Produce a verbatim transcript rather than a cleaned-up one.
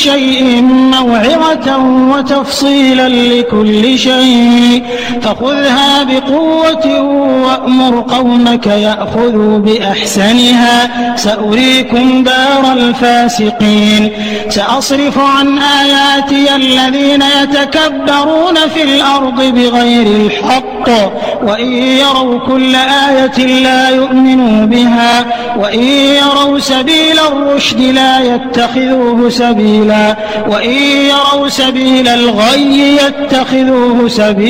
شيء موعظة وتفصيلا لكل شيء فخذها بقوة وأمر قومك يأخذوا بأحسنها سأريكم دار الفاسقين سأصرف عن آياتي الذين يتكبرون في الأرض بغير الحق وإن يروا كل آية لا يؤمنوا بها وإن يروا سبيل الرشد لا يتخذوه سبيلا وإن يروا سبيل الغي يتخذوه سبيلا